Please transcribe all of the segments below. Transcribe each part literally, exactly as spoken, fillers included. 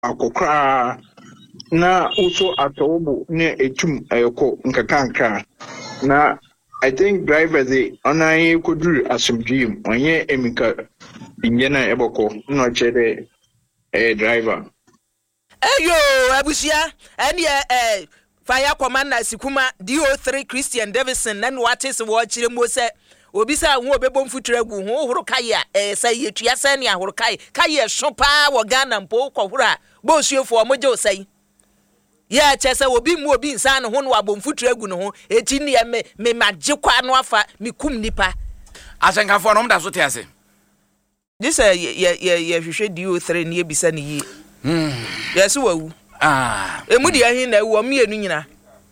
akokra na also atobo ne etum ayoko nkakanka na I think driver the onaye koduru asumdwem onye emika ingena eboko no chere eh driver eyo abusia ene eh fire commander Sikuma D O three Christian Davidson nan wate se wo chire mo se obi sa ho obebom futregu ho horo kai a eh say yetua sa ne ahoro kai kai e so pa wo Ghana mpo kohora bo suefo mo je osai ya chese obi mu obi nsan ho no abom futregu no ho eti ne me me magye kwa no afa me kum nipa asenkafo no mda so te ase this eh ye ye ye hwehwe D O three ne ebisa ne yi mm yes wawu ah emudi ahin na wo mienu nyina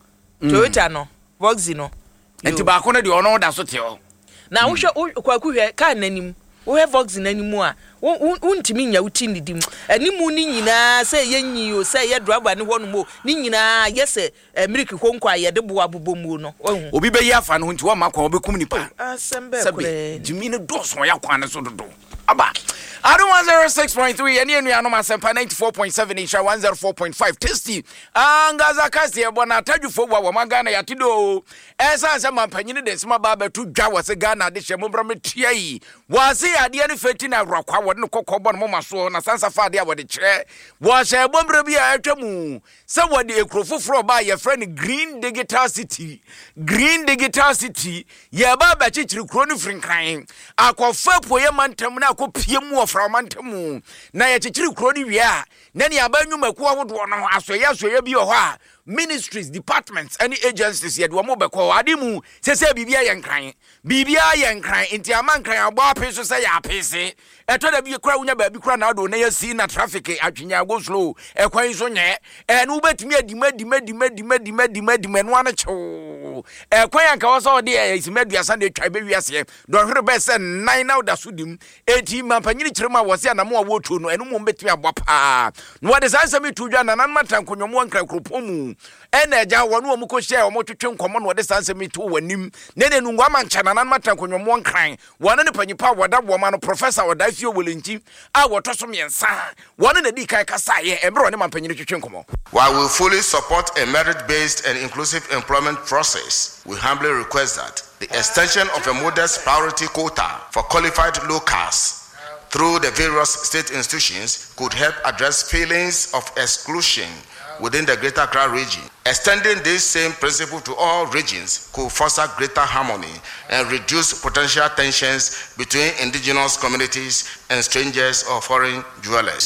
Toyota no Voxy no enti ba ko ne de ono da so te o na wo hwe kwaku hwe ka nanim wo he Voxy nanimu a untimi nya uti nidim animu ni nyina se yenyi o se ye driver ne hono mo ni nyina yese milk konkwa ye de bo abobomu no obi be ya fa no nti wo makwa obekum nipa asembe kure jimi ne doso ya kwa ne so dodo aba I don't want zero six point three any any anoma sempa ninety-four point seven isha one oh four point five tasty angaza kasi e bona tadwufo wa wa magana ya tido esa se mampanyine de sima ba betu dwa wase Ghana de hye mbra metia yi wase ade ne feti na awrakwa wode ne kokobon mo maso na sansa fa de wode kire wo hye bombra bi a atwamu se wode ekrofoforo ba ye friend Green Digital City Green Digital City ye ba ba chichiri kro ne frinkan akofa poye mantam na akopie mu framantamu na ye chichiri kro ni wie a na ne abanyuma ku ahodo no asoye asoye bi ho a ministries departments any agencies ye do mo beko adimu sese bibia ye nkran bibia ye nkran enti amankran abo apeso se ya apese eto da bi kura unya ba bi kura na do na ye si na traffic atwenya go slow ekwan so nye e no betimi adima dima dima dima dima dima dima no ana chew ekwan anka wo so de isimaduasa na twa be wiase do hwere be se nine na da so dim eti mampanyini kirema wo se na mo wo to no eno mo betimi abo pa no wo de sansa mi tudwa na nan matan konyomo nkran kropomu ene ja wonu omu ko share omu twetwe nkomo no de sanse mitu wanim nene nu ngwa mancha na nan matan konyomo nkran wona ne panyipa woda bo ma no professor woda fie obolenchi a wotoso miensa wona na di kai kasa ye emro ne mampanyini twetwe nkomo. While we fully support a merit-based and inclusive employment process, we humbly request that the extension of a modest priority quota for qualified locals through the various state institutions could help address feelings of exclusion within the Greater Accra region. Extending this same principle to all regions could foster greater harmony and reduce potential tensions between indigenous communities and strangers or foreign dwellers.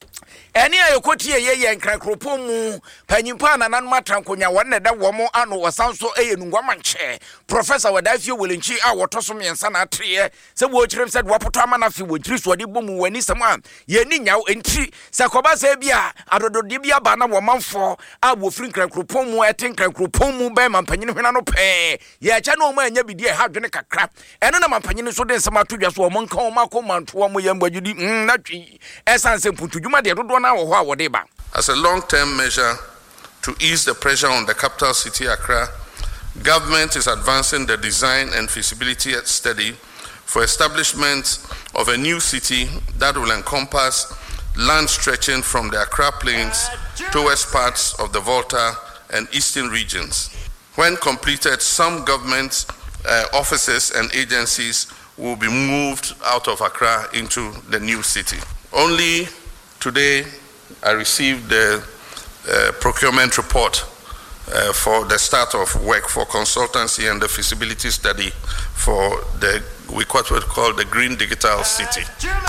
Eni ayokoti ye ye nkrakropo mu panyimpa na nan matrankonya wonne da wo mo ano wasanso eye nungwa manche professor wadafie wolenchi a wotoso miensa na atreye se wo kirem se wopoto amana fi wo tiri so de bomu wani sama ye ni nyaw enti se koba se bia adodode bia ba na wo manfo a wo firi nkrakropo mu eten nkrakropo mu be mampanyine hwena no pe ye cha no ma anya bidie ha dwene kakra eno na mampanyine so de nsama todwa so wo monka wo mako manto mo yambadudi na twi esanse putudwuma de dodo as a long-term measure to ease the pressure on the capital city Accra, government is advancing the design and feasibility study for establishment of a new city that will encompass land stretching from the Accra Plains towards parts of the Volta and Eastern regions. When completed, some government uh, offices and agencies will be moved out of Accra into the new city. Only today, I received the uh, procurement report uh, for the start of work for consultancy and the feasibility study for the what we call the Green Digital City.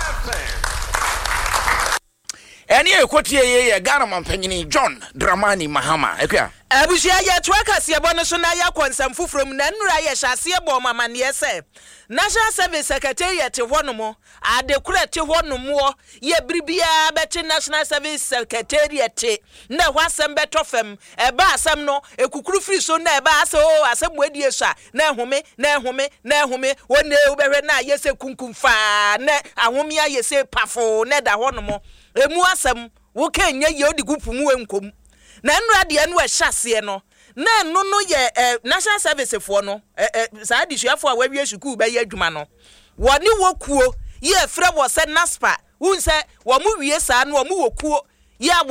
Eni ekoti ye ye Ghana mampanyini John Dramani Mahama ekwa abusia ye twaka se bo no so na ya konsam fufrom na nura ye hyase bo mama ne ese National Service Secretariat honomo adekura te honomo ye bribia beti National Service Secretariat na hwasem betofem e ba asem no ekukuru free so na e ba ase o asem wedie sha na ehome na ehome na ehome wone ubehwe na yese kunkumfa na ahome ayese pafo na da honomo emu asem wo kenya ye odigupu mu enkom na nra de enu e hyase no na no no ye eh, National Service for no eh, eh, sa adisuafo a wawie sukuu ba ye adwuma no woni wokuo ye frɛ wo se NASPA unse wo mu wie sa no wo mu wokuo ye